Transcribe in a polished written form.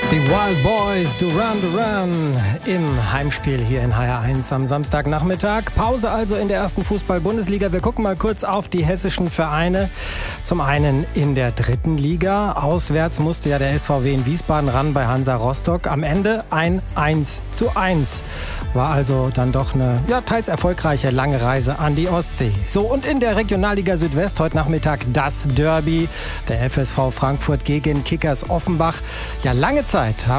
Die Wild Boys, Duran Duran im Heimspiel hier in HR1 am Samstagnachmittag. Pause also in der ersten Fußball-Bundesliga. Wir gucken mal kurz auf die hessischen Vereine. Zum einen in der dritten Liga. Auswärts musste ja der SVW in Wiesbaden ran bei Hansa Rostock. Am Ende ein 1:1. War also dann doch eine teils erfolgreiche lange Reise an die Ostsee. So, und in der Regionalliga Südwest heute Nachmittag das Derby. Der FSV Frankfurt gegen Kickers Offenbach. Ja, lange Zeit haben